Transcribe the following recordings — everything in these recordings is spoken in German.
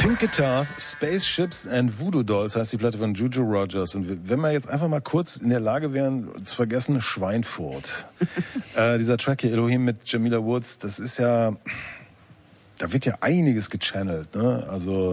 Pink Guitars, Spaceships and Voodoo Dolls heißt die Platte von Juju Rogers. Und wenn wir jetzt einfach mal kurz in der Lage wären, zu vergessen, Schweinfurt. Dieser Track hier, Elohim mit Jamila Woods, das ist ja, da wird ja einiges gechannelt, ne? Also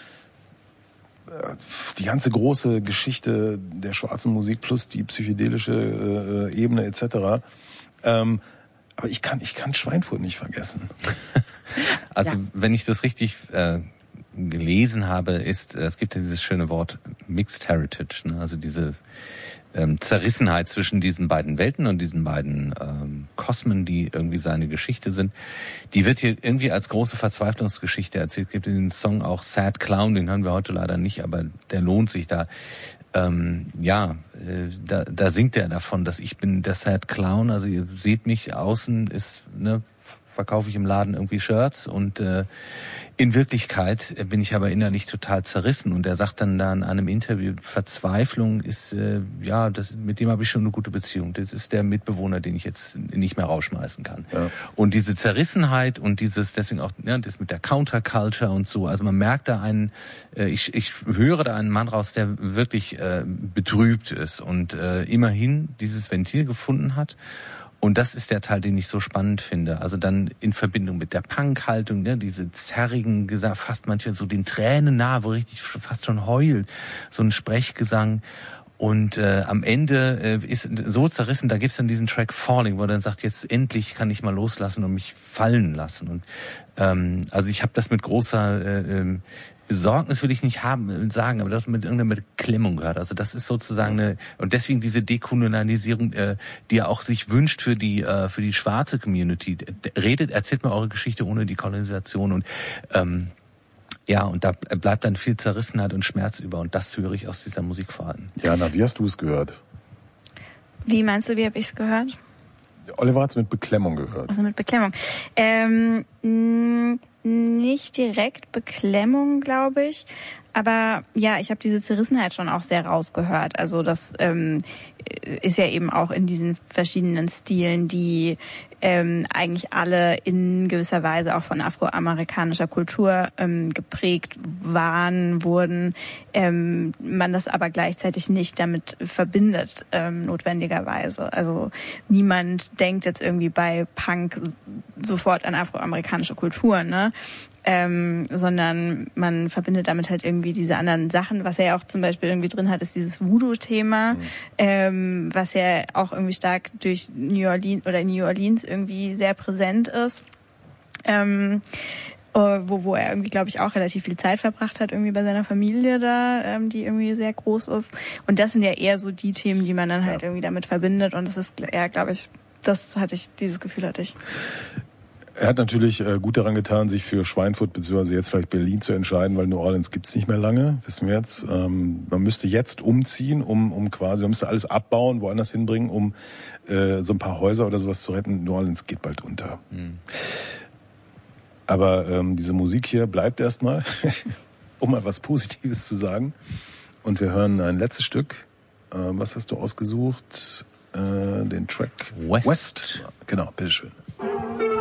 die ganze große Geschichte der schwarzen Musik plus die psychedelische Ebene etc. Aber ich kann Schweinfurt nicht vergessen. Also wenn ich das richtig gelesen habe, es gibt ja dieses schöne Wort Mixed Heritage, ne? Also diese Zerrissenheit zwischen diesen beiden Welten und diesen beiden Kosmen, die irgendwie seine Geschichte sind, die wird hier irgendwie als große Verzweiflungsgeschichte erzählt. Es gibt den Song auch Sad Clown, den hören wir heute leider nicht, aber der lohnt sich da. Da singt er davon, dass ich bin der Sad Clown, also ihr seht mich, außen ist, ne, verkaufe ich im Laden irgendwie Shirts und in Wirklichkeit bin ich aber innerlich total zerrissen. Und er sagt dann da in einem Interview, Verzweiflung ist, mit dem habe ich schon eine gute Beziehung. Das ist der Mitbewohner, den ich jetzt nicht mehr rausschmeißen kann. Ja. Und diese Zerrissenheit und deswegen auch, ja, das mit der Counterculture und so, also man merkt da ich höre da einen Mann raus, der wirklich betrübt ist und immerhin dieses Ventil gefunden hat. Und das ist der Teil, den ich so spannend finde. Also dann in Verbindung mit der Punk-Haltung, ne, diese zerrigen, fast manchmal so den Tränen nahe, wo richtig fast schon heult, so ein Sprechgesang. Und am Ende ist so zerrissen, da gibt's dann diesen Track Falling, wo er dann sagt, jetzt endlich kann ich mal loslassen und mich fallen lassen. Und also ich habe das mit großer Besorgnis will ich nicht sagen, aber das mit irgendeiner Beklemmung gehört. Also das ist sozusagen und deswegen diese Dekolonialisierung, die er auch sich wünscht für die schwarze Community. Erzählt mal eure Geschichte ohne die Kolonisation und und da bleibt dann viel Zerrissenheit und Schmerz über und das höre ich aus dieser Musik vor allem. Jana, wie hast du es gehört? Wie meinst du, wie habe ich es gehört? Oliver hat es mit Beklemmung gehört. Also mit Beklemmung. Nicht direkt Beklemmung, glaube ich. Aber ja, ich habe diese Zerrissenheit schon auch sehr rausgehört. Also das ist ja eben auch in diesen verschiedenen Stilen, die eigentlich alle in gewisser Weise auch von afroamerikanischer Kultur geprägt wurden. Man das aber gleichzeitig nicht damit verbindet, notwendigerweise. Also niemand denkt jetzt irgendwie bei Punk sofort an afroamerikanische Kultur, ne? Sondern man verbindet damit halt irgendwie diese anderen Sachen. Was er ja auch zum Beispiel irgendwie drin hat, ist dieses Voodoo-Thema, was ja auch irgendwie stark durch New Orleans irgendwie sehr präsent ist. Wo er irgendwie, glaube ich, auch relativ viel Zeit verbracht hat, irgendwie bei seiner Familie da, die irgendwie sehr groß ist. Und das sind ja eher so die Themen, die man dann halt irgendwie damit verbindet. Und das ist eher, glaube ich, dieses Gefühl hatte ich. Er hat natürlich gut daran getan, sich für Schweinfurt bzw. jetzt vielleicht Berlin zu entscheiden, weil New Orleans gibt's nicht mehr lange, wissen wir jetzt. Man müsste jetzt umziehen, man müsste alles abbauen, woanders hinbringen, um so ein paar Häuser oder sowas zu retten. New Orleans geht bald unter. Mhm. Aber diese Musik hier bleibt erstmal, um mal was Positives zu sagen. Und wir hören ein letztes Stück. Was hast du ausgesucht? Den Track West. Genau, bitteschön.